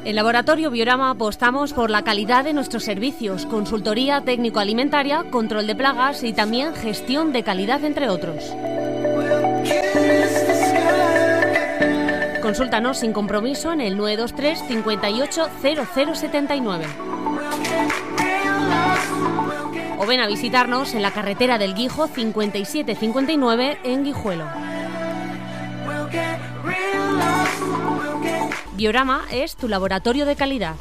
En Laboratorio Biorama apostamos por la calidad de nuestros servicios, consultoría técnico-alimentaria, control de plagas y también gestión de calidad, entre otros. Consúltanos sin compromiso en el 923 58 0079. O ven a visitarnos en la carretera del Guijo 5759 en Guijuelo. Biorama es tu laboratorio de calidad.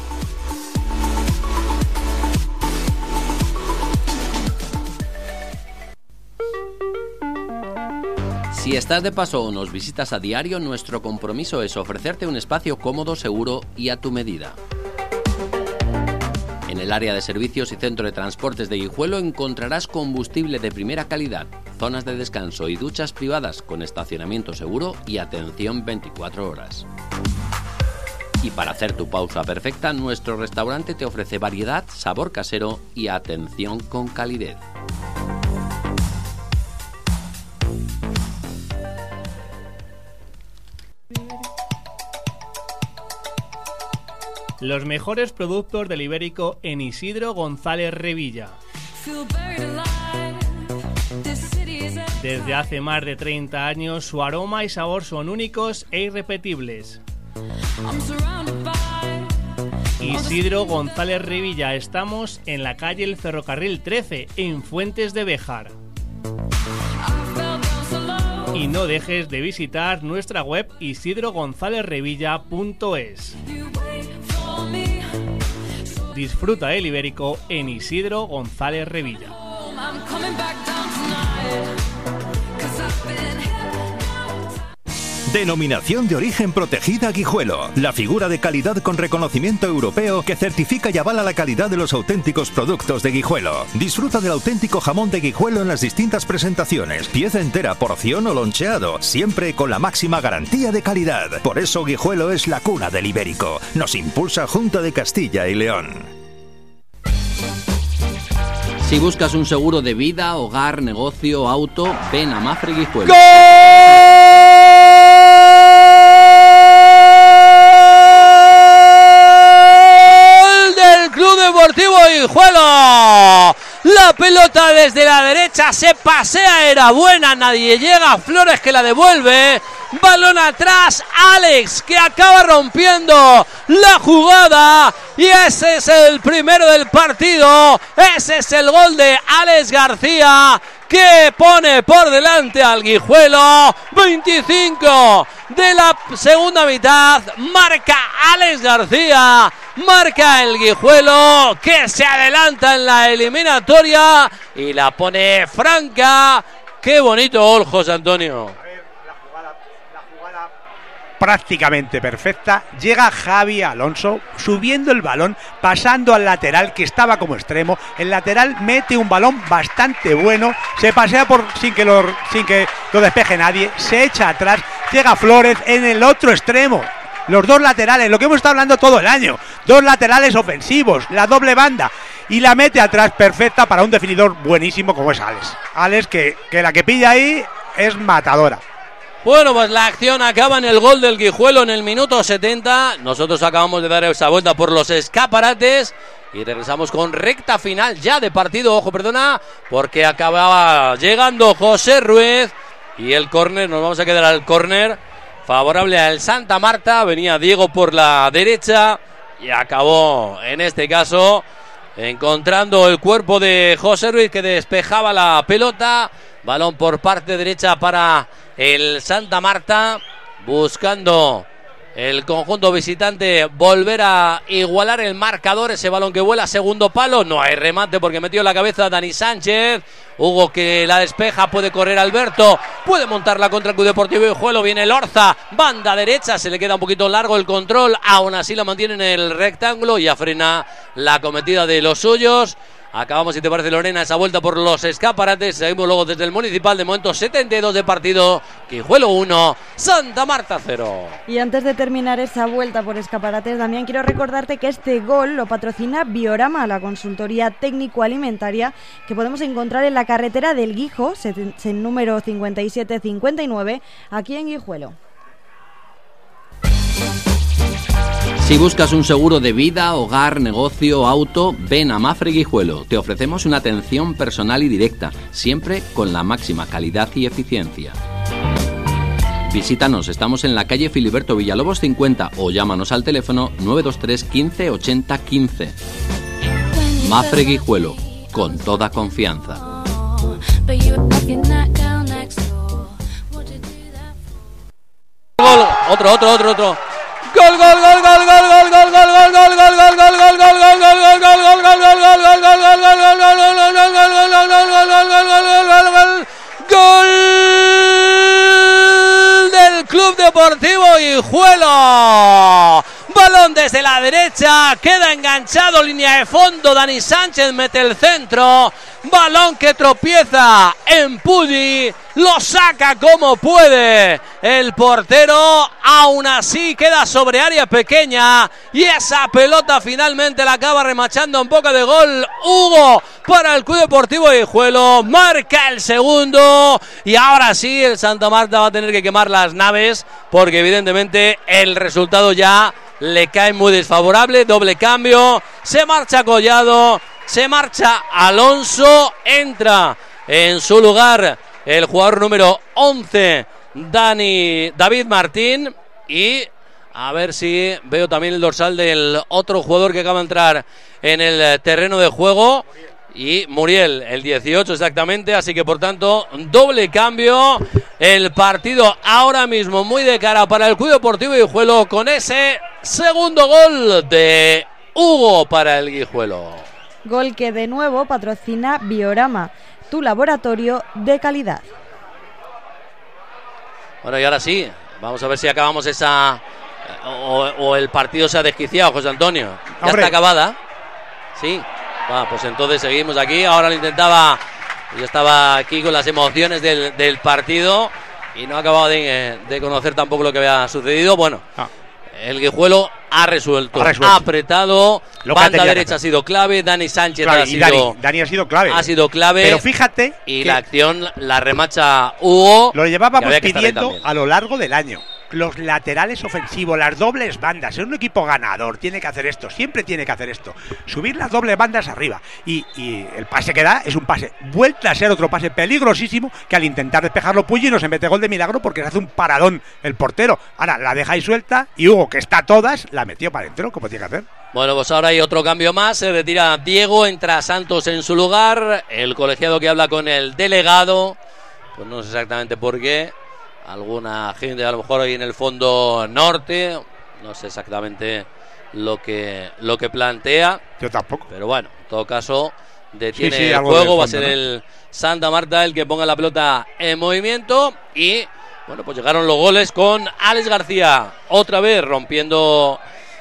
Si estás de paso o nos visitas a diario, nuestro compromiso es ofrecerte un espacio cómodo, seguro y a tu medida. En el área de servicios y centro de transportes de Guijuelo encontrarás combustible de primera calidad, zonas de descanso y duchas privadas con estacionamiento seguro y atención 24 horas. Y para hacer tu pausa perfecta, nuestro restaurante te ofrece variedad, sabor casero y atención con calidez. Los mejores productos del Ibérico en Isidro González Revilla. Desde hace más de 30 años, su aroma y sabor son únicos e irrepetibles. Isidro González Revilla, estamos en la calle El Ferrocarril 13, en Fuentes de Béjar. Y no dejes de visitar nuestra web isidrogonzalezrevilla.es. Disfruta el Ibérico en Isidro González Revilla. Denominación de origen protegida Guijuelo. La figura de calidad con reconocimiento europeo que certifica y avala la calidad de los auténticos productos de Guijuelo. Disfruta del auténtico jamón de Guijuelo en las distintas presentaciones. Pieza entera, porción o loncheado. Siempre con la máxima garantía de calidad. Por eso Guijuelo es la cuna del Ibérico. Nos impulsa Junta de Castilla y León. Si buscas un seguro de vida, hogar, negocio, auto, ven a Mafre Guijuelo. ¡Gol del Club Deportivo Guijuelo! La pelota desde la derecha se pasea, era buena, nadie llega, Flores que la devuelve. Balón atrás, Alex que acaba rompiendo la jugada y ese es el primero del partido. Ese es el gol de Alex García que pone por delante al Guijuelo. 25 de la segunda mitad, marca Alex García, marca el Guijuelo que se adelanta en la eliminatoria y la pone franca. Qué bonito gol, José Antonio. Prácticamente perfecta, llega Javi Alonso subiendo el balón, pasando al lateral que estaba como extremo, el lateral mete un balón bastante bueno, se pasea sin que lo despeje nadie, se echa atrás, llega Flores en el otro extremo, los dos laterales, lo que hemos estado hablando todo el año, dos laterales ofensivos, la doble banda, y la mete atrás perfecta para un definidor buenísimo como es Alex que la que pilla ahí es matadora. Bueno, pues la acción acaba en el gol del Guijuelo en el minuto 70. Nosotros acabamos de dar esa vuelta por los escaparates y regresamos con recta final ya de partido. Ojo, perdona, porque acababa llegando José Ruiz y el córner, nos vamos a quedar al córner favorable al Santa Marta. Venía Diego por la derecha y acabó en este caso encontrando el cuerpo de José Ruiz que despejaba la pelota. Balón por parte derecha para el Santa Marta, buscando el conjunto visitante volver a igualar el marcador. Ese balón que vuela, segundo palo, no hay remate porque metió la cabeza Dani Sánchez. Hugo que la despeja, puede correr Alberto, puede montarla contra el Club Deportivo Guijuelo, viene el Orza, banda derecha, se le queda un poquito largo el control, aún así la mantiene en el rectángulo y ya frena la cometida de los suyos. Acabamos, si te parece, Lorena, esa vuelta por los escaparates. Seguimos luego desde el Municipal. De momento 72 de partido, Guijuelo 1, Santa Marta 0. Y antes de terminar esa vuelta por escaparates, Damián, quiero recordarte que este gol lo patrocina Biorama, la consultoría técnico-alimentaria que podemos encontrar en la carretera del Guijo, en número 5759, aquí en Guijuelo. Si buscas un seguro de vida, hogar, negocio, auto, ven a Mapfre Guijuelo. Te ofrecemos una atención personal y directa, siempre con la máxima calidad y eficiencia. Visítanos, estamos en la calle Filiberto Villalobos 50 o llámanos al teléfono 923 15 80 15. Mapfre Guijuelo, con toda confianza. Gol, otro. Gol, gol, gol, gol, gol, gol, gol, gol, gol, gol, gol, gol, gol, gol, gol, gol, gol, gol, gol del Club Deportivo Guijuelo. Balón desde la derecha, queda enganchado, línea de fondo, Dani Sánchez mete el centro, balón que tropieza en Pulli, lo saca como puede el portero, aún así queda sobre área pequeña y esa pelota finalmente la acaba remachando un poco de gol Hugo para el Club Deportivo Guijuelo, marca el segundo y ahora sí el Santa Marta va a tener que quemar las naves porque evidentemente el resultado ya le cae muy desfavorable. Doble cambio, se marcha Collado, se marcha Alonso, entra en su lugar el jugador número 11 David Martín y a ver si veo también el dorsal del otro jugador que acaba de entrar en el terreno de juego y Muriel, el 18 exactamente, así que por tanto doble cambio, el partido ahora mismo muy de cara para el Club Deportivo Guijuelo con ese segundo gol de Hugo para el Guijuelo. Gol que de nuevo patrocina Biorama, tu laboratorio de calidad. Bueno, y ahora sí, vamos a ver si acabamos esa o el partido se ha desquiciado, José Antonio. Ya está acabada. Sí. Pues entonces seguimos aquí. Ahora lo intentaba. Yo estaba aquí con las emociones del partido y no he acabado de conocer tampoco lo que había sucedido. Bueno, el Guijuelo ha resuelto. Ha apretado. Banda derecha ha sido clave. Dani Sánchez Dani ha sido clave. Ha sido clave. Pero fíjate. Y la acción la remacha Hugo. Lo llevábamos pidiendo a lo largo del año. Los laterales ofensivos, las dobles bandas. Es un equipo ganador, tiene que hacer esto, siempre tiene que hacer esto. Subir las dobles bandas arriba. Y el pase que da es un pase. Vuelta a ser otro pase peligrosísimo que al intentar despejarlo Pulli no se mete gol de milagro porque se hace un paradón el portero. Ahora la deja ahí suelta y Hugo, que está a todas, la metió para adentro, como tiene que hacer. Bueno, pues ahora hay otro cambio más. Se retira Diego, entra Santos en su lugar. El colegiado que habla con el delegado. Pues no sé exactamente por qué. Alguna gente a lo mejor ahí en el fondo norte, no sé exactamente lo que plantea. Yo tampoco. Pero bueno, en todo caso detiene el juego, va a ser el Santa Marta el que ponga la pelota en movimiento y bueno, pues llegaron los goles con Alex García otra vez rompiendo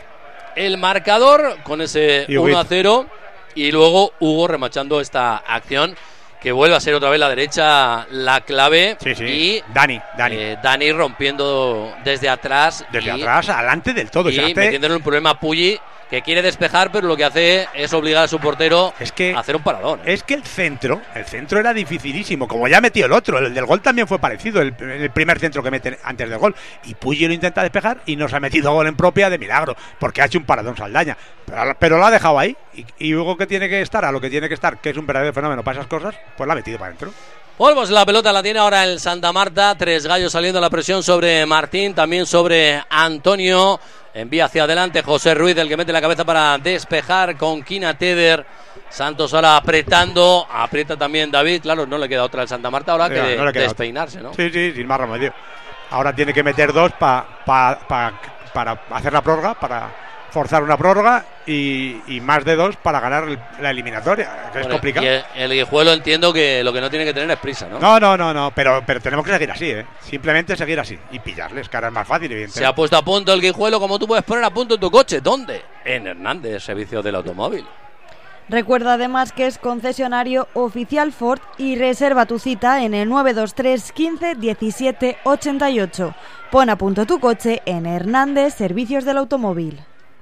el marcador con ese 1-0 y luego Hugo remachando esta acción que vuelve a ser otra vez la derecha la clave. Y Dani rompiendo desde atrás. Adelante del todo. Y metiéndole un problema a Pulli, que quiere despejar, pero lo que hace es obligar a su portero a hacer un paradón. Es que el centro era dificilísimo, como ya metió el otro. El del gol también fue parecido, el primer centro que mete antes del gol. Y Pulli lo intenta despejar y nos ha metido gol en propia de milagro, porque ha hecho un paradón Saldaña. Pero lo ha dejado ahí. Y Hugo, que tiene que estar a lo que tiene que estar, que es un verdadero fenómeno para esas cosas, pues la ha metido para adentro. Pues la pelota la tiene ahora el Santa Marta. Tres gallos saliendo a la presión sobre Martín, también sobre Antonio. Envía hacia adelante José Ruiz, el que mete la cabeza para despejar con Kina Teder. Santos ahora apretando, aprieta también David. Claro, no le queda otra al Santa Marta ahora que despeinarse, ¿no? Sí, sin más remedio. Ahora tiene que meter dos para hacer la prórroga, para forzar una prórroga y más de dos para ganar la eliminatoria, que es complicado. Y el Guijuelo entiendo que lo que no tiene que tener es prisa, ¿no? No, pero tenemos que seguir así, simplemente seguir así y pillarles, que ahora es más fácil, evidentemente. Se ha puesto a punto el Guijuelo, como tú puedes poner a punto tu coche. ¿Dónde? En Hernández, servicio del automóvil. Recuerda además que es concesionario oficial Ford y reserva tu cita en el 923 15 17 88. Pon a punto tu coche en Hernández, servicios del automóvil.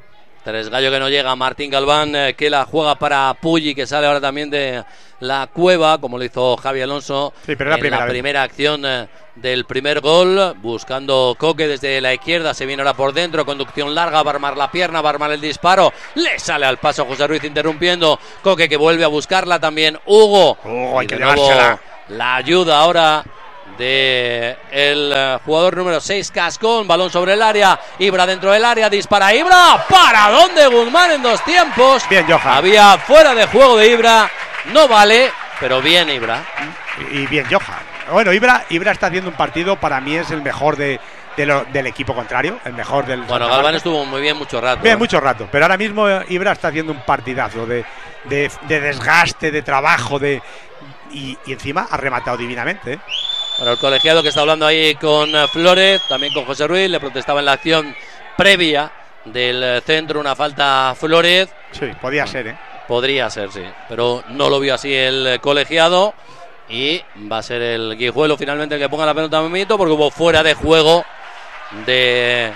Tres Gallo que no llega, Martín Galván que la juega para Pulli, que sale ahora también de la cueva, como lo hizo Javi Alonso pero en la primera acción del primer gol, buscando Coque desde la izquierda, se viene ahora por dentro, conducción larga, va a armar la pierna, va a armar el disparo, le sale al paso José Ruiz interrumpiendo, Coque que vuelve a buscarla también, Hugo, hay que de nuevo llevársela. la ayuda ahora de el jugador número 6, Cascón, balón sobre el área, Ibra dentro del área, dispara Ibra, paradón de Guzmán en dos tiempos. Bien, Johan. Había fuera de juego de Ibra, no vale, pero bien Ibra. Y bien, Johan. Bueno, Ibra está haciendo un partido, para mí es el mejor del equipo contrario, el mejor del... Bueno, Galván estuvo muy bien mucho rato. Bien, mucho rato, pero ahora mismo Ibra está haciendo un partidazo de desgaste, de trabajo, y encima ha rematado divinamente, ¿eh? Bueno, el colegiado que está hablando ahí con Flores, también con José Ruiz, le protestaba en la acción previa del centro, una falta a Flores. Sí, podía ser, ¿eh? Podría ser, sí, pero no lo vio así el colegiado y va a ser el Guijuelo finalmente el que ponga la pelota en mito, porque hubo fuera de juego de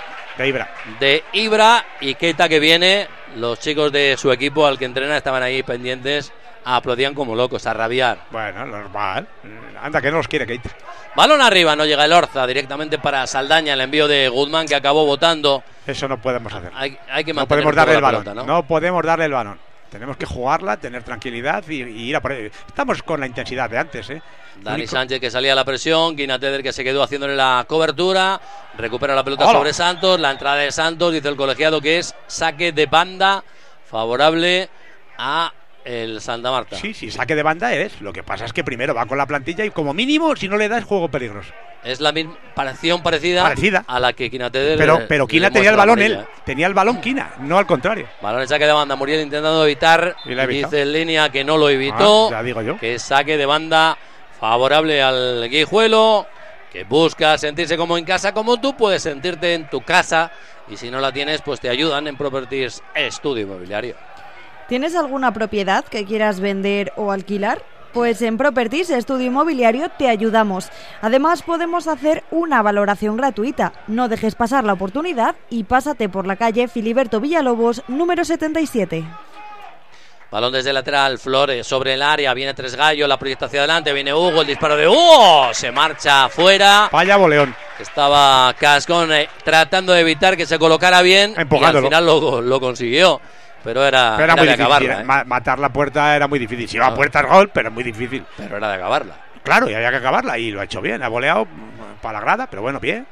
Ibra y Keita que viene. Los chicos de su equipo al que entrena estaban ahí pendientes, aplaudían como locos, a rabiar. Bueno, normal. Anda, que no los quiere Keita. Balón arriba, no llega el Orza, directamente para Saldaña, el envío de Guzmán que acabó botando. Eso no podemos hacer. Hay que no podemos darle el balón. Pelota, ¿no? Podemos darle el balón. Tenemos que jugarla, tener tranquilidad y ir a por ello. Estamos con la intensidad de antes, ¿eh? Dani Sánchez que salía a la presión, Guina Teder que se quedó haciéndole la cobertura, recupera la pelota sobre Santos, la entrada de Santos, dice el colegiado que es saque de banda favorable a el Santa Marta. Sí, saque de banda es. Lo que pasa es que primero va con la plantilla y como mínimo, si no le das, juego peligroso. Es la misma acción parecida a la que Quina Teder. Pero Quina tenía el balón él. Tenía el balón Quina, no al contrario. Balón en saque de banda. Muriel intentando evitar. Dice en línea que no lo evitó. Ya digo yo. Que saque de banda favorable al Guijuelo. Que busca sentirse como en casa, como tú puedes sentirte en tu casa. Y si no la tienes, pues te ayudan en Properties Estudio Inmobiliario. ¿Tienes alguna propiedad que quieras vender o alquilar? Pues en Properties Estudio Inmobiliario te ayudamos. Además podemos hacer una valoración gratuita. No dejes pasar la oportunidad y pásate por la calle Filiberto Villalobos, número 77. Balón desde lateral, Flores sobre el área, viene Tres Gallo, la proyecta hacia adelante, viene Hugo, el disparo de Hugo, se marcha fuera. Vaya boleón. Estaba Cascón tratando de evitar que se colocara bien y al final lo consiguió. Pero era muy de difícil, acabarla. Matar la puerta era muy difícil. Si iba a puerta es gol, pero es muy difícil. Pero era de acabarla. Claro, y había que acabarla y lo ha hecho bien. Ha voleado para la grada, pero bueno, bien.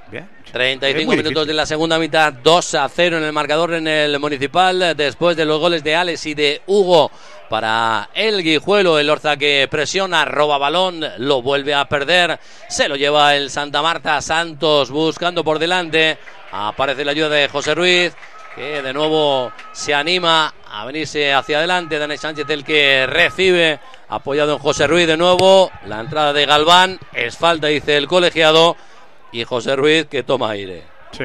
35 minutos de la segunda mitad, 2-0 en el marcador en el Municipal, después de los goles de Alex y de Hugo para el Guijuelo. El Orza que presiona, roba balón, lo vuelve a perder, se lo lleva el Santa Marta. Santos buscando por delante, aparece la ayuda de José Ruiz, que de nuevo se anima a venirse hacia adelante. Dani Sánchez el que recibe, apoyado en José Ruiz de nuevo. La entrada de Galván es falta, dice el colegiado, y José Ruiz que toma aire. Sí,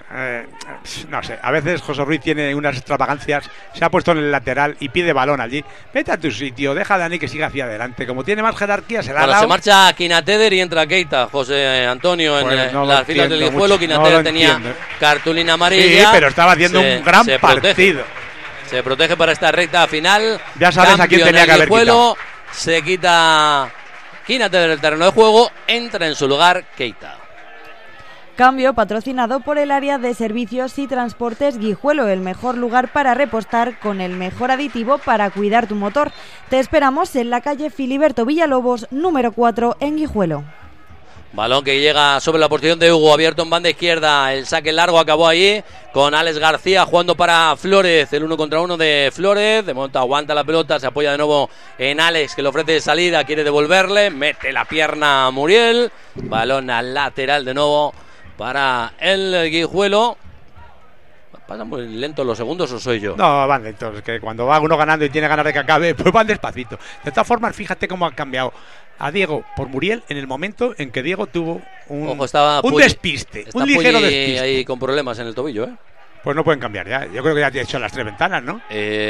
no sé, a veces José Ruiz tiene unas extravagancias, se ha puesto en el lateral y pide balón allí. Vete a tu sitio, deja a Dani que siga hacia adelante. Como tiene más jerarquía, se la ha dado. Se marcha Quina Teder y entra Keita, José Antonio, en las filas del Guijuelo. Quina Teder tenía cartulina amarilla. Sí, pero estaba haciendo un gran partido. Se protege para esta recta final. Ya sabes a quién tenía que haber quitado. Se quita Quina Teder del terreno de juego, entra en su lugar Keita. Cambio patrocinado por el área de servicios y transportes Guijuelo, el mejor lugar para repostar con el mejor aditivo para cuidar tu motor. Te esperamos en la calle Filiberto Villalobos, número 4 en Guijuelo. Balón que llega sobre la posición de Hugo, abierto en banda izquierda. El saque largo acabó allí con Alex García jugando para Flores. El 1 contra 1 de Flores. De momento aguanta la pelota, se apoya de nuevo en Alex, que le ofrece salida, quiere devolverle. Mete la pierna a Muriel. Balón al lateral de nuevo para el Guijuelo. ¿Pasan muy lentos los segundos o soy yo? No, van lentos, es que cuando va uno ganando y tiene ganas de que acabe, pues van despacito. De todas formas, fíjate cómo ha cambiado a Diego por Muriel en el momento en que Diego tuvo un despiste, un ligero despiste. Ahí con problemas en el tobillo, ¿eh? Pues no pueden cambiar ya. Yo creo que ya te he hecho las 3 ventanas, ¿no?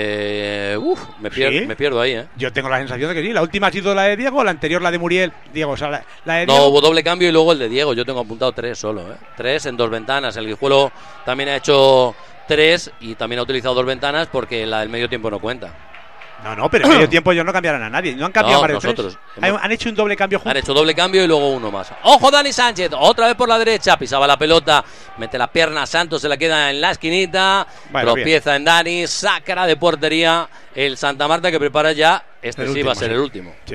Me pierdo ahí, ¿eh? Yo tengo la sensación de que sí. La última ha sido la de Diego, la anterior la de Muriel. Diego, o sea, la de Diego. No, hubo doble cambio y luego el de Diego. Yo tengo apuntado 3 solo, ¿eh? 3 en 2 ventanas. El Guijuelo también ha hecho 3 y también ha utilizado 2 ventanas porque la del medio tiempo no cuenta. No, pero en medio tiempo ellos no cambiarán a nadie. No han cambiado No, más de nosotros tres. Han hecho un doble cambio juntos. Han hecho doble cambio y luego uno más. ¡Ojo, Dani Sánchez! Otra vez por la derecha. Pisaba la pelota. Mete la pierna. Santos se la queda en la esquinita. Bueno, tropieza bien. en Dani. Sacará de portería el Santa Marta, que prepara ya. Este El sí va a último, ser sí. el último. Sí.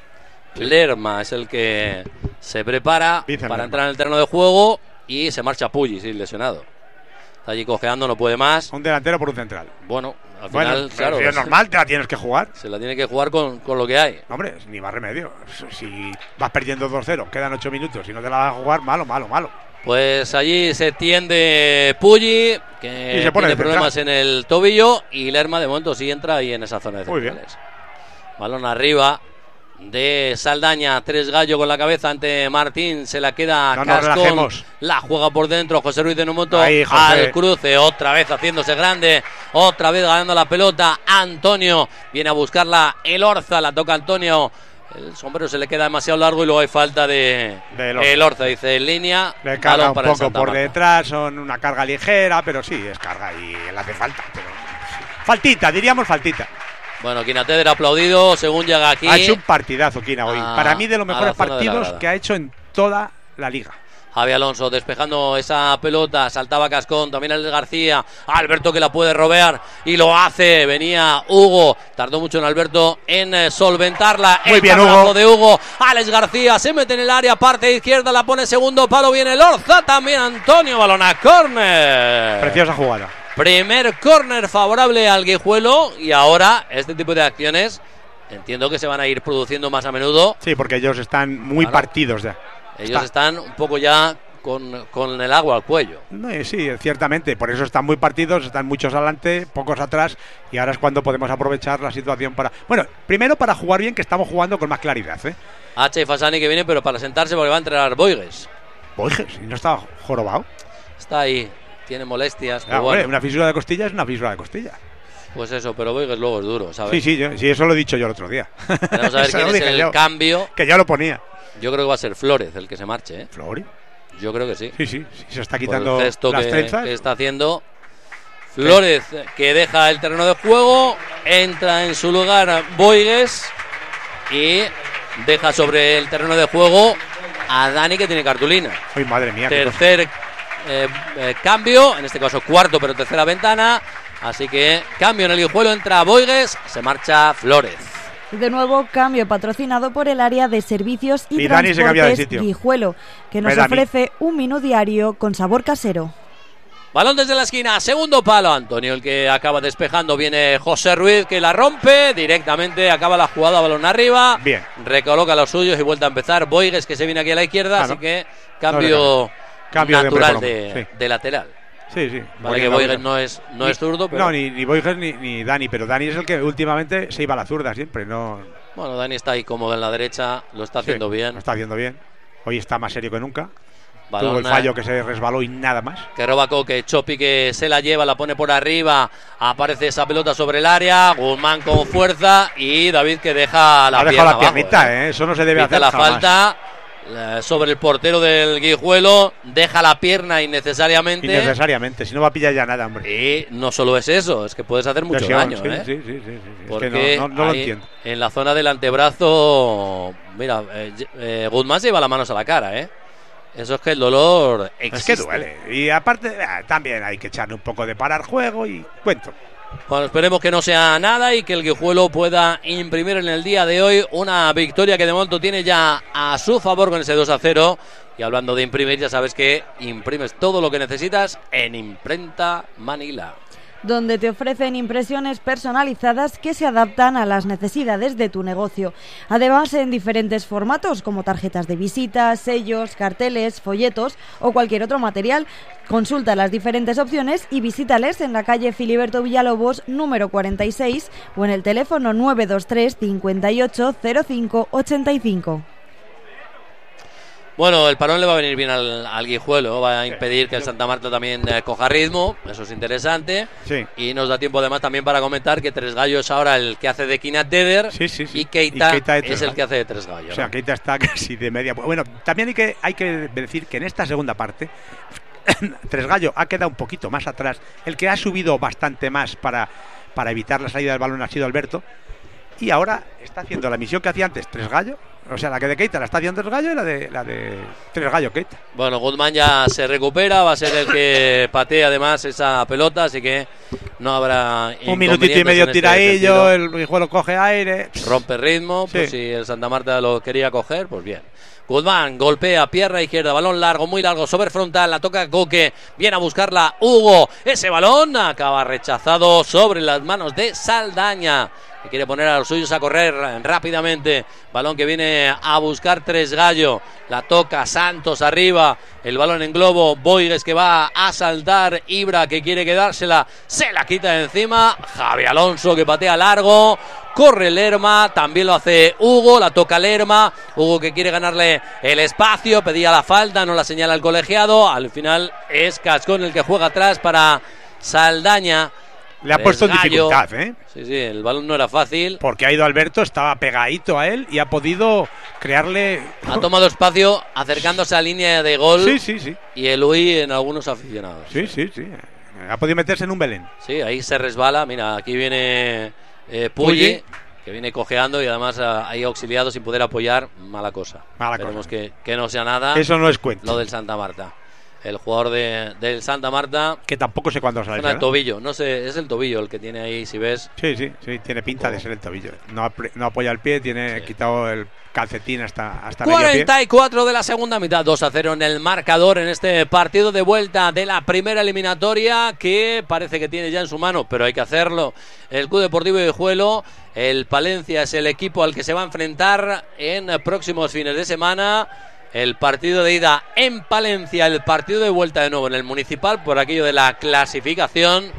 Lerma es el que se prepara Vicen para Lerma. entrar en el terreno de juego. Y se marcha Pulli, sí, lesionado. Está allí cojeando, no puede más. Un delantero por un central. Bueno, al Bueno, final, claro. es normal, te la tienes que jugar. Se la tiene que jugar con lo que hay. Hombre, ni más remedio. Si vas perdiendo 2-0, quedan 8 minutos y no te la vas a jugar, malo. Pues allí se tiende Pulli, Y que se pone tiene de problemas en el tobillo, y Lerma de momento sí entra ahí en esa zona de Muy bien. centrales. Balón arriba de Saldaña, Tres Gallo con la cabeza ante Martín, se la queda No nos Cascón, relajemos. la juega por dentro José Ruiz de Numoto, Ahí, José. al cruce, otra vez haciéndose grande, otra vez ganando la pelota, Antonio viene a buscarla, Elorza, la toca Antonio, el sombrero se le queda demasiado largo y luego hay falta de Elorza. Elorza, dice en línea, Le carga balón un para el poco Santa por Marta. detrás, son una carga ligera, pero sí, es carga y le hace falta. Pero... Faltita, diríamos faltita. Bueno, Quinateder aplaudido según llega aquí. Ha hecho un partidazo Quina hoy. Para mí de los a mejores la zona de la partidos grada. que ha hecho en toda la liga. Javi Alonso despejando esa pelota, saltaba Cascón, también Alex García, Alberto que la puede robear y lo hace, venía Hugo, tardó mucho en Alberto en solventarla, Muy el bien, tablazo Hugo. de Hugo, Alex García se mete en el área, parte izquierda, la pone segundo palo, viene Lorza, también Antonio, balón a córner. Preciosa jugada. Primer córner favorable al Guijuelo y ahora este tipo de acciones entiendo que se van a ir produciendo más a menudo. Sí, porque ellos están muy Claro. partidos ya. Ellos están un poco ya con el agua al cuello. No, sí, ciertamente. Por eso están muy partidos, están muchos adelante, pocos atrás. Y ahora es cuando podemos aprovechar la situación para... Bueno, primero para jugar bien, que estamos jugando con más claridad, ¿eh? H y Fasani que viene, pero para sentarse porque va a entrenar Boigues. Oye, si no está jorobado. Está ahí, tiene molestias. Ah, Pero hombre, bueno, una fisura de costilla es una fisura de costilla. pues eso, pero Boigues luego es duro, ¿sabes? Sí, sí, eso lo he dicho yo el otro día. Vamos a ver Eso quién lo es dije el yo, cambio. que ya lo ponía. Yo creo que va a ser Flórez el que se marche, ¿eh? Flori. Yo creo que sí. Sí, se está Por quitando el gesto las que trenzas. está haciendo. Flórez que deja el terreno de juego, entra en su lugar Boigues y deja sobre el terreno de juego a Dani que tiene cartulina. Ay, madre mía. qué cosa. Tercer cambio, en este caso cuarto, pero tercera ventana. Así que cambio en el Guijuelo, entra Boigues, se marcha Flórez. De nuevo, cambio patrocinado por el área de servicios y, Y Dani se cambia de transportes sitio. Guijuelo, que nos Dani. ofrece un menú diario con sabor casero. Balón desde la esquina, segundo palo, Antonio, el que acaba despejando, viene José Ruiz que la rompe, directamente acaba la jugada, balón arriba, Bien. recoloca los suyos y vuelve a empezar, Boigues que se viene aquí a la izquierda, Claro. así que cambio, Cambio de natural hombre por de, hombre, sí. de lateral. Sí. Vale Porque que Boigues no es zurdo, pero No, ni Boigues ni Dani, pero Dani es el que últimamente se iba a la zurda siempre, no... bueno, Dani está ahí cómodo en la derecha, lo está haciendo Sí, bien. Lo está haciendo bien. Hoy está más serio que nunca. Balón Tuvo el fallo que se resbaló y nada más. que roba Coque, Chopi que se la lleva, la pone por arriba, aparece esa pelota sobre el área, Guzmán con fuerza y David que deja la Ha dejado pierna la abajo, piernita, Eso no se debe Pita hacer la jamás. falta sobre el portero del Guijuelo, deja la pierna innecesariamente. Innecesariamente, si no va a pillar ya nada, hombre. Y no solo es eso, es que puedes hacer mucho Lesión, daño, sí, ¿eh? sí. Es Porque que no lo ahí, entiendo. en la zona del antebrazo, mira, Guzmán se lleva las manos a la cara, ¿eh? Eso es que el dolor existe. Es que duele. Y aparte, también hay que echarle un poco de parar juego y cuento. Bueno, esperemos que no sea nada y que el Guijuelo pueda imprimir en el día de hoy una victoria que de momento tiene ya a su favor con ese 2-0. Y hablando de imprimir, ya sabes que imprimes todo lo que necesitas en Imprenta Manila, donde te ofrecen impresiones personalizadas que se adaptan a las necesidades de tu negocio. Además, en diferentes formatos, como tarjetas de visita, sellos, carteles, folletos o cualquier otro material. Consulta las diferentes opciones y visítales en la calle Filiberto Villalobos, número 46, o en el teléfono 923 58 05 85. Bueno, el parón le va a venir bien al Guijuelo, va a impedir que el Santa Marta también coja ritmo, eso es interesante. Sí. Y nos da tiempo además también para comentar que Tres Gallo es ahora el que hace de Quinateder Sí. y Keita, Y Keita de Tres es el Gallo. que hace de Tres Gallo. O sea, ¿no? Keita está casi de media. Bueno, también hay que decir que en esta segunda parte Tres Gallo ha quedado un poquito más atrás. El que ha subido bastante más para evitar la salida del balón ha sido Alberto. Y ahora está haciendo la misión que hacía antes Tres Gallo. O sea, la que de Keita la está haciendo Tres Gallo y la de Tres Gallo Keita. Bueno, Guzmán ya se recupera, va a ser el que patee además esa pelota, así que no habrá un minutito y medio tiradillo, el Guijuelo coge aire, rompe ritmo, sí. Pues si el Santa Marta lo quería coger, pues bien. Guzmán golpea, pierna izquierda, balón largo, muy largo, sobre frontal, la toca Coque, viene a buscarla Hugo, ese balón acaba rechazado sobre las manos de Saldaña, que quiere poner a los suyos a correr rápidamente, balón que viene a buscar Tres Gallo, la toca Santos arriba, el balón en globo, Boigues que va a saltar, Ibra que quiere quedársela, se la quita de encima, Javi Alonso que patea largo, corre Lerma, también lo hace Hugo, la toca Lerma, Hugo que quiere ganarle el espacio, pedía la falta, no la señala el colegiado, al final es Cascón el que juega atrás para Saldaña. Le ha puesto en dificultad, ¿eh? Sí, el balón no era fácil. Porque ha ido Alberto, estaba pegadito a él y ha podido crearle... Ha tomado espacio acercándose a línea de gol. Sí. Y el huí en algunos aficionados. Sí. Ha podido meterse en un Belén. Sí, ahí se resbala. Mira, aquí viene Pulli, que viene cojeando y además ahí auxiliado sin poder apoyar. Mala cosa. Esperemos que no sea nada. Eso no es cuento. Lo del Santa Marta. El jugador del Santa Marta, que tampoco sé cuándo sale. El tobillo, no sé, es el tobillo el que tiene ahí, si ves. Sí, tiene pinta de ser el tobillo. No apoya el pie, tiene quitado el calcetín hasta 44 de la segunda mitad, 2-0 en el marcador en este partido de vuelta de la primera eliminatoria que parece que tiene ya en su mano, pero hay que hacerlo. El Club Deportivo Guijuelo, el Palencia es el equipo al que se va a enfrentar en próximos fines de semana. El partido de ida en Palencia, el partido de vuelta de nuevo en el Municipal por aquello de la clasificación.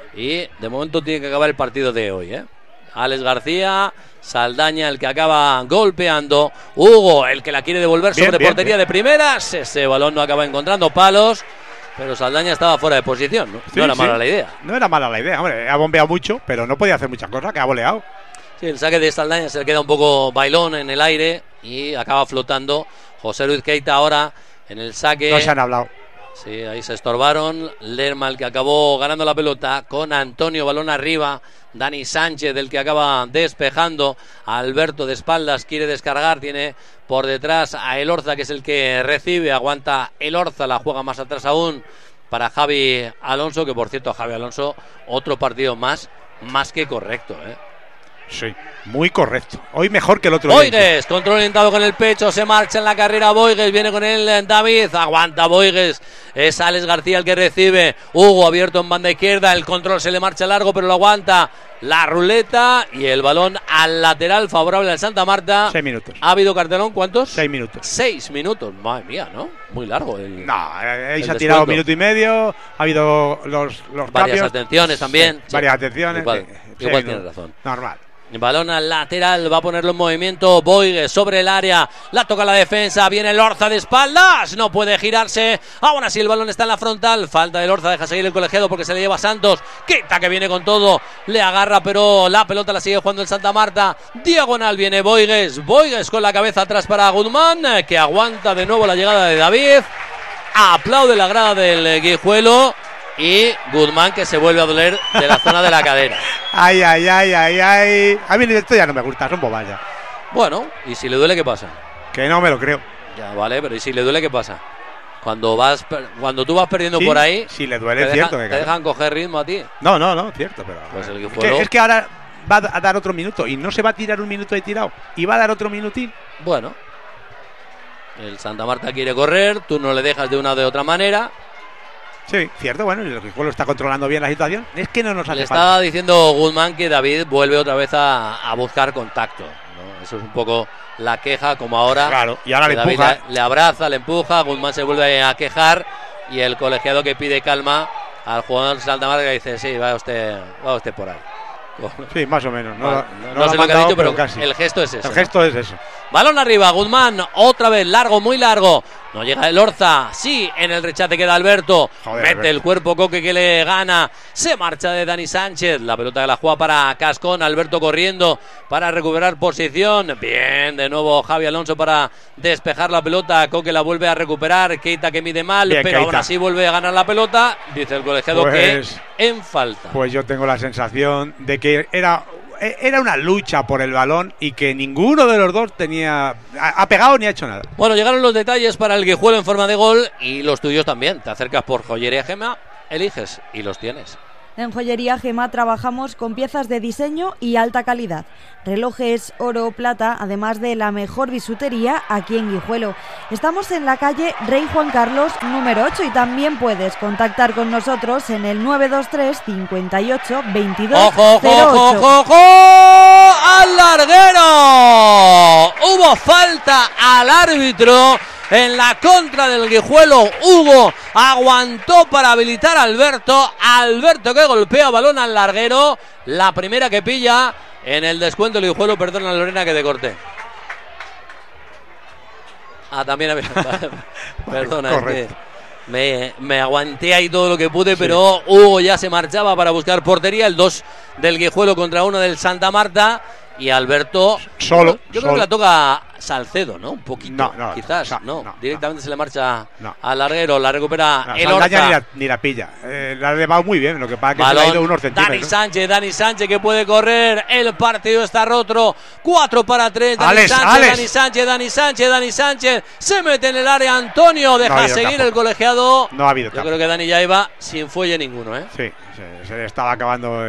Y de momento tiene que acabar el partido de hoy, ¿eh? Alex García, Saldaña el que acaba golpeando, Hugo el que la quiere devolver sobre portería de primeras. Ese balón no acaba encontrando palos, pero Saldaña estaba fuera de posición, ¿no? No era mala la idea. No era mala la idea, hombre, ha bombeado mucho, pero no podía hacer muchas cosas, que ha voleado. Sí, el saque de Saldaña se le queda un poco bailón en el aire y acaba flotando. José Luis Keita ahora en el saque. No se han hablado. Sí, ahí se estorbaron. Lerma el que acabó ganando la pelota con Antonio, balón arriba. Dani Sánchez el que acaba despejando. Alberto de espaldas quiere descargar. Tiene por detrás a Elorza que es el que recibe. Aguanta Elorza, la juega más atrás aún para Javi Alonso. Que por cierto, Javi Alonso, otro partido más que correcto, ¿eh? Sí, muy correcto. Hoy mejor que el otro. Boigues, control orientado con el pecho, se marcha en la carrera Boigues, viene con él David, aguanta Boigues, es Alex García el que recibe, Hugo abierto en banda izquierda, el control se le marcha largo pero lo aguanta, la ruleta y el balón al lateral favorable al Santa Marta. 6 minutos. ¿Ha habido cartelón? ¿Cuántos? 6 minutos. 6 minutos, madre mía, ¿no? Muy largo. No, ahí se ha tirado 1 minuto y medio, ha habido los varias cambios. Atenciones también. Sí, varias atenciones. Igual tienes razón. Normal. Balón al lateral, va a ponerlo en movimiento Boigues sobre el área, la toca la defensa, viene Lorza de espaldas, no puede girarse, aún así el balón está en la frontal, falta de Lorza, deja seguir el colegiado porque se le lleva Santos, Keita que viene con todo, le agarra pero la pelota la sigue jugando el Santa Marta, diagonal viene Boigues con la cabeza atrás para Guzmán, que aguanta de nuevo la llegada de David, aplaude la grada del Guijuelo. Y Guzmán que se vuelve a doler de la zona de la cadera. Ay. A mí esto ya no me gusta, son bobas ya. Bueno, ¿y si le duele qué pasa? Que no me lo creo. Ya, vale, pero ¿y si le duele qué pasa? Cuando tú vas perdiendo por ahí... Si le duele, es cierto. ¿Te dejan coger ritmo a ti? No, cierto. Pero pues el Guijuelo... es que ahora va a dar otro minuto y no se va a tirar 1 minuto de tirado. Y va a dar otro minutín. Bueno. El Santa Marta quiere correr, tú no le dejas de una o de otra manera... Sí, cierto, bueno, el Guijuelo está controlando bien la situación. Es que no nos hace Le falta. estaba diciendo Guzmán que David vuelve otra vez a buscar contacto, ¿no? Eso es un poco la queja, como ahora. Claro, y ahora le David empuja. Le abraza, le empuja, Guzmán se vuelve a quejar y el colegiado que pide calma al jugador de Santa Marta dice, sí, va usted por ahí. Sí, más o menos. No sé lo que ha dicho, pero casi. El gesto es ese. El gesto es eso. Balón arriba, Guzmán, otra vez, largo, muy largo. No llega el Orza, sí, en el rechace queda Alberto. Joder, mete Alberto. el cuerpo Coque que le gana. Se marcha de Dani Sánchez. La pelota que la juega para Cascón. Alberto corriendo para recuperar posición. Bien, de nuevo Javi Alonso para despejar la pelota. Coque la vuelve a recuperar. Keita que mide mal, Bien, pero Keita. aún así vuelve a ganar la pelota. Dice el colegiado Pues- que en falta. Pues yo tengo la sensación de que era una lucha por el balón y que ninguno de los dos ha pegado ni ha hecho nada. Bueno, llegaron los detalles para el Guijuelo en forma de gol y los tuyos también. Te acercas por Joyería Gema, eliges y los tienes. En Joyería Gema trabajamos con piezas de diseño y alta calidad. Relojes, oro, plata, además de la mejor bisutería aquí en Guijuelo. Estamos en la calle Rey Juan Carlos número 8 y también puedes contactar con nosotros en el 923 58 22 ¡Ojo, ojo, 08. ojo, ojo, ojo! ¡Al larguero! Hubo falta al árbitro en la contra del Guijuelo. Hugo aguantó para habilitar a Alberto. Alberto que golpea balón al larguero. La primera que pilla en el descuento el Guijuelo. Perdona, Lorena, que te corté. También había... Perdona, es Correcto. que me aguanté ahí todo lo que pude, pero Hugo ya se marchaba para buscar portería. El 2 del Guijuelo contra 1 del Santa Marta. Y Alberto Solo, yo creo solo. que la toca Salcedo, ¿no? Un poquito, No, quizás, no, directamente se le marcha no. al larguero, la recupera No, el Saldaña Orza. ni la pilla. La ha llevado muy bien, lo que pasa es que se le ha ido Balón, unos centímetros. Dani Sánchez que puede correr, el partido está roto, 4 para 3, Alex. Dani Sánchez, se mete en el área, Antonio, No ha deja habido seguir campo. el colegiado. No ha habido Yo campo. creo que Dani ya iba sin fuelle ninguno, ¿eh? Sí, se le estaba acabando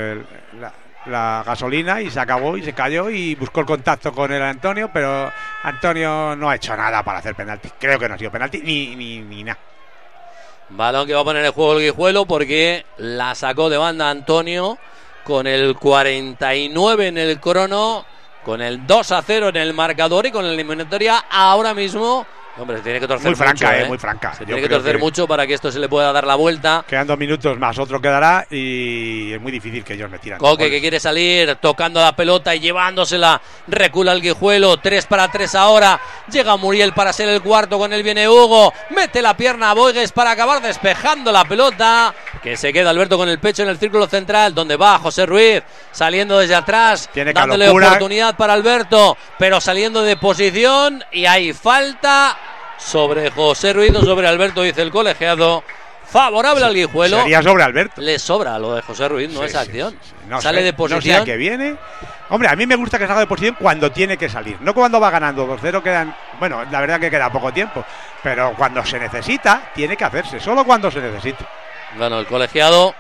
la gasolina y se acabó y se cayó y buscó el contacto con el Antonio, pero Antonio no ha hecho nada para hacer penalti. Creo que no ha sido penalti ni nada. Balón que va a poner en juego el Guijuelo porque la sacó de banda Antonio con el 49 en el crono, con el 2-0 en el marcador y con la eliminatoria ahora mismo. Hombre, se tiene que torcer Muy franca, mucho, muy franca. Se Yo tiene que creo torcer que mucho para que esto se le pueda dar la vuelta. Quedan 2 minutos más, otro quedará y es muy difícil que ellos me tiran. Coque que quiere salir, tocando la pelota y llevándosela, recula el Guijuelo, 3 para 3 ahora, llega Muriel para ser el cuarto, con él viene Hugo, mete la pierna a Boigues para acabar despejando la pelota, que se queda Alberto con el pecho en el círculo central, donde va José Ruiz, saliendo desde atrás, Tiene dándole calocura. oportunidad para Alberto, pero saliendo de posición y hay falta sobre José Ruiz o sobre Alberto, dice el colegiado, favorable al Guijuelo. Sería sobre Alberto. Le sobra lo de José Ruiz, ¿no? Sí, Esa sí, acción. sí, sí. No Sale sé, de posición. No sé a qué viene. Hombre, a mí me gusta que salga de posición cuando tiene que salir. No cuando va ganando 2-0, quedan... Bueno, la verdad que queda poco tiempo. Pero cuando se necesita, tiene que hacerse. Solo cuando se necesita. Bueno, el colegiado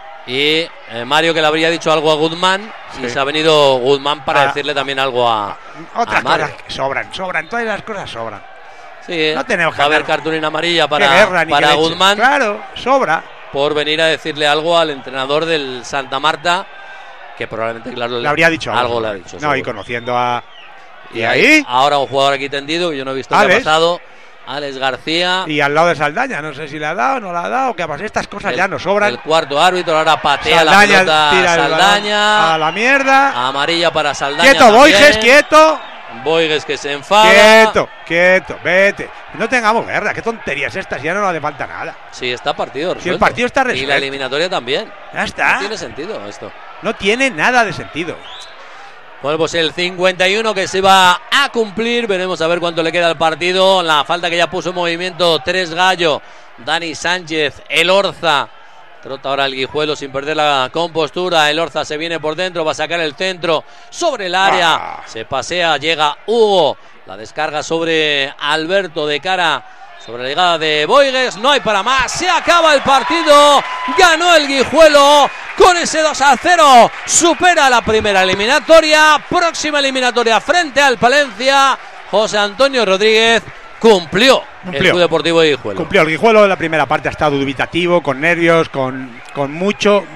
y Mario, que le habría dicho algo a Guzmán. Sí. Y se ha venido Guzmán para Ah. decirle también algo a Otras Mario. cosas que sobran. Todas las cosas sobran. Sí, No tenemos que va a haber hablar. cartulina amarilla Qué guerra, ni para qué leche. Guzmán Claro, sobra. por venir a decirle algo al entrenador del Santa Marta, que probablemente, claro, Le habría dicho algo. Le ha dicho. No, seguro. y conociendo a... Y ahí? ahora un jugador aquí tendido que yo no he visto qué ha Alex. pasado. Alex García. Y al lado de Saldaña, no sé si le ha dado o no le ha dado, qué ha pasado. Estas cosas ya no sobran. El cuarto árbitro ahora patea la Saldaña pelota tira el balón Saldaña. a la mierda. Amarilla para Saldaña. Quieto, Boiges, también. quieto. Boigues que se enfada. Quieto, vete. No tengamos guerra, qué tonterías estas, ya no le hace falta nada. Sí, está partido resuelto. Si el partido está Y la resuelto. eliminatoria también. Ya está. No tiene sentido esto. No tiene nada de sentido. Bueno, pues el 51 que se va a cumplir. Veremos a ver cuánto le queda al partido. La falta que ya puso en movimiento Tres Gallo, Dani Sánchez, el Orza. Trota ahora el Guijuelo sin perder la compostura. El Orza se viene por dentro, va a sacar el centro sobre el área. Se pasea, llega Hugo. La descarga sobre Alberto de cara sobre la llegada de Boigues. No hay para más. Se acaba el partido. Ganó el Guijuelo con ese 2-0. Supera la primera eliminatoria. Próxima eliminatoria frente al Palencia. José Antonio Rodríguez cumplió. El Club Deportivo de Guijuelo. Cumplió el Guijuelo. En la primera parte ha estado dubitativo, con nervios, con mucho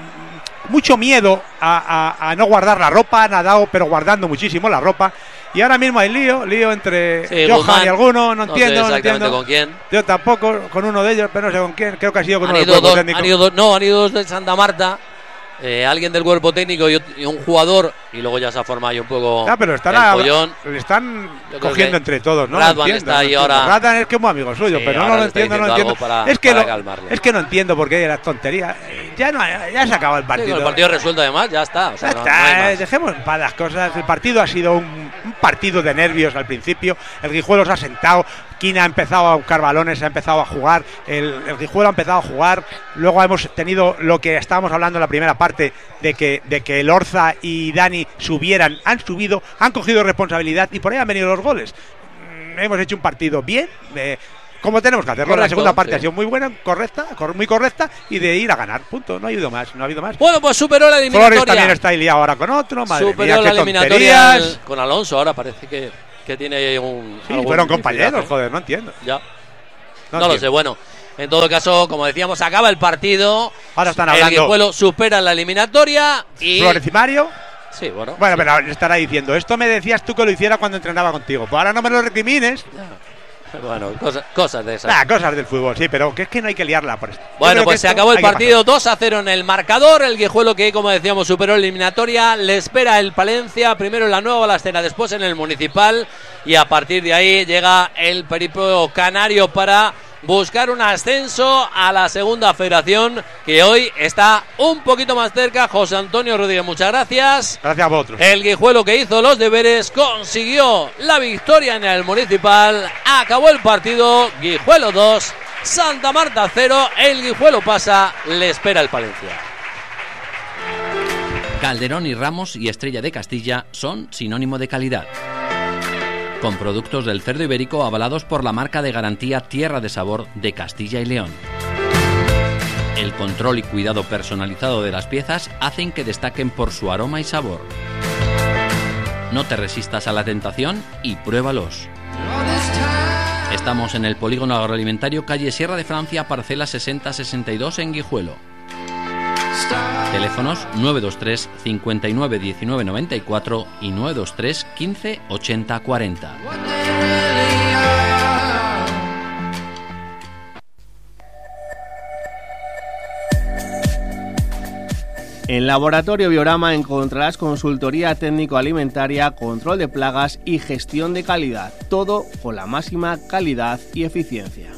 miedo a no guardar la ropa. Ha nadado, pero guardando muchísimo la ropa. Y ahora mismo hay lío entre Johan Guzmán, y alguno, no sé entiendo. exactamente con quién. Yo tampoco, con uno de ellos, pero no sé con quién. Creo que ha sido con Han uno del ido, cuerpo dos, técnico. han ido dos de Santa Marta. Alguien del cuerpo técnico y un jugador y luego ya se ha formado ahí un poco pero el follón. le están cogiendo entre todos, ¿no? Radvan está ahí ahora. Radvan es como amigo suyo, Sí, pero ahora no lo le está entiendo, diciendo algo para calmarle. Es que no entiendo por qué las tonterías. Ya se acabó el Sí, partido. con el partido resuelto además, ya está. O sea, Ya no está, hay más. dejemos en paz las cosas. El partido ha sido un partido de nervios al principio. El Guijuelo se ha sentado. Quina ha empezado a buscar balones, ha empezado a jugar. El Guijuelo ha empezado a jugar. Luego hemos tenido lo que estábamos hablando en la primera parte de que el Orza y Dani han subido, han cogido responsabilidad y por ahí han venido los goles. Hemos hecho un partido bien. Como tenemos que hacerlo. Correcto, la segunda parte sí. ha sido muy buena, muy correcta y de ir a ganar. Punto. No ha habido más. Bueno, pues superó la eliminatoria. Flores también está ahí liado ahora con otro. Madre Superó mía, la qué eliminatoria tonterías. con Alonso. Ahora parece que tiene un. Sí, algún fueron compañeros, rifirrafe. joder, no entiendo. Ya. No No lo entiendo. sé. Bueno, en todo caso, como decíamos, acaba el partido. Ahora están El hablando Guijuelo supera la eliminatoria y. Flores y Mario. Sí, bueno. Bueno, pero estará diciendo, esto me decías tú que lo hiciera cuando entrenaba contigo. Pues ahora no me lo recrimines. Bueno, cosas de esas. Cosas del fútbol, sí, pero que es que no hay que liarla por esto. Yo Bueno, creo que pues se esto acabó el hay que partido 2-0 en el marcador. El Guijuelo que, como decíamos, superó la eliminatoria. Le espera el Palencia, primero en la Nueva Balastera, después en el Municipal. Y a partir de ahí llega el periplo canario para buscar un ascenso a la segunda federación, que hoy está un poquito más cerca. José Antonio Rodríguez, muchas gracias. Gracias a vosotros. El Guijuelo, que hizo los deberes, consiguió la victoria en el Municipal. Acabó el partido, Guijuelo 2, Santa Marta 0. El Guijuelo pasa, le espera el Palencia. Calderón y Ramos y Estrella de Castilla son sinónimo de calidad. Con productos del cerdo ibérico avalados por la marca de garantía Tierra de Sabor de Castilla y León. El control y cuidado personalizado de las piezas hacen que destaquen por su aroma y sabor. No te resistas a la tentación y pruébalos. Estamos en el Polígono Agroalimentario, calle Sierra de Francia, parcela 6062 en Guijuelo. Teléfonos 923 59 19 94 y 923 15 80 40. En Laboratorio Biorama encontrarás consultoría técnico-alimentaria, control de plagas y gestión de calidad. Todo con la máxima calidad y eficiencia.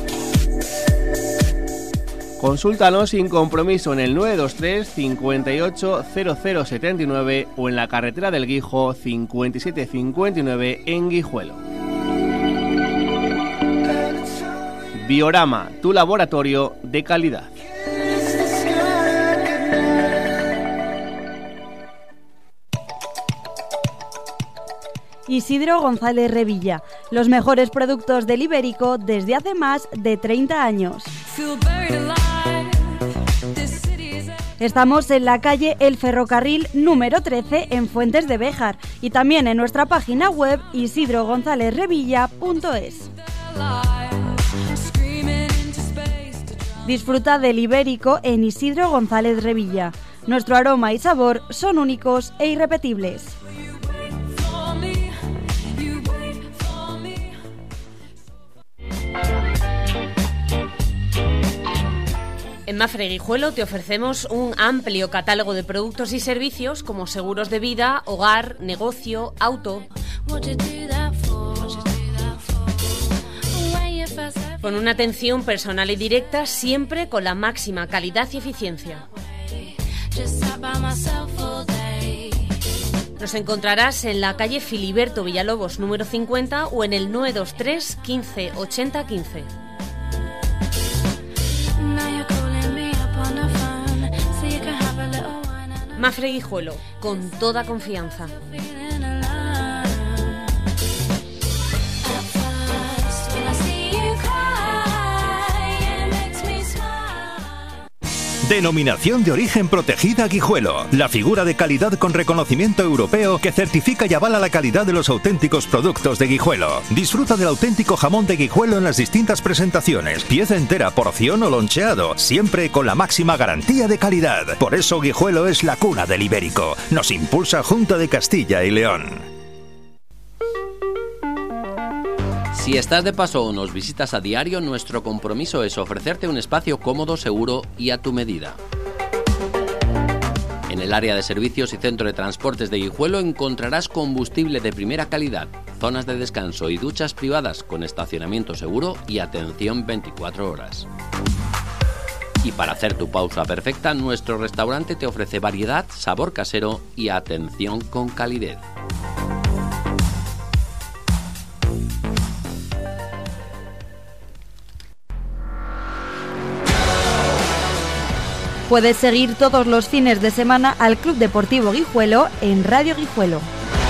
Consúltanos sin compromiso en el 923 58 0079 o en la carretera del Guijo 5759 en Guijuelo. Biorama, tu laboratorio de calidad. Isidro González Revilla, los mejores productos del ibérico desde hace más de 30 años. Estamos en la calle El Ferrocarril número 13 en Fuentes de Béjar y también en nuestra página web isidrogonzalezrevilla.es. Disfruta del ibérico en Isidro González Revilla. Nuestro aroma y sabor son únicos e irrepetibles. En Mafre Guijuelo te ofrecemos un amplio catálogo de productos y servicios como seguros de vida, hogar, negocio, auto. Con una atención personal y directa, siempre con la máxima calidad y eficiencia. Nos encontrarás en la calle Filiberto Villalobos número 50 o en el 923 15 80 15. Mafre Guijuelo, con toda confianza. Denominación de origen protegida Guijuelo. La figura de calidad con reconocimiento europeo que certifica y avala la calidad de los auténticos productos de Guijuelo. Disfruta del auténtico jamón de Guijuelo en las distintas presentaciones. Pieza entera, porción o loncheado. Siempre con la máxima garantía de calidad. Por eso Guijuelo es la cuna del ibérico. Nos impulsa Junta de Castilla y León. Si estás de paso o nos visitas a diario, nuestro compromiso es ofrecerte un espacio cómodo, seguro y a tu medida. En el área de servicios y centro de transportes de Guijuelo encontrarás combustible de primera calidad, zonas de descanso y duchas privadas con estacionamiento seguro y atención 24 horas. Y para hacer tu pausa perfecta, nuestro restaurante te ofrece variedad, sabor casero y atención con calidez. Puedes seguir todos los fines de semana al Club Deportivo Guijuelo en Radio Guijuelo.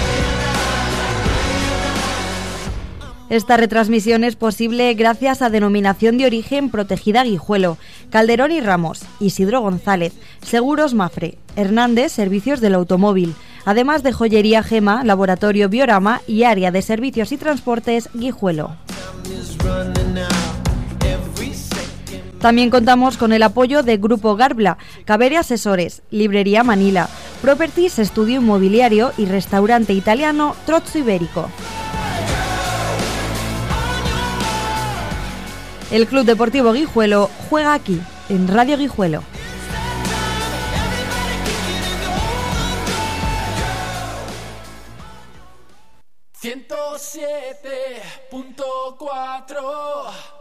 Esta retransmisión es posible gracias a Denominación de Origen Protegida Guijuelo, Calderón y Ramos, Isidro González, Seguros Mafre, Hernández Servicios del Automóvil, además de Joyería Gema, Laboratorio Biorama y Área de Servicios y Transportes Guijuelo. También contamos con el apoyo de Grupo Garbla, Cavere Asesores, Librería Manila, Properties Estudio Inmobiliario y Restaurante Italiano Trozzo Ibérico. El Club Deportivo Guijuelo juega aquí, en Radio Guijuelo. ¡107.4